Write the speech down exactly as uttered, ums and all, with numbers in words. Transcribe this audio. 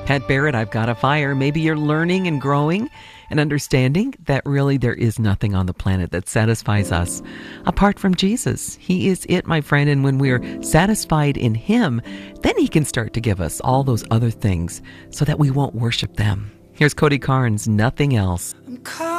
Pat Barrett, I've Got a Fire. Maybe you're learning and growing and understanding that really there is nothing on the planet that satisfies us apart from Jesus. He is it, my friend, and when we're satisfied in Him, then He can start to give us all those other things so that we won't worship them. Here's Cody Carnes, Nothing Else. I'm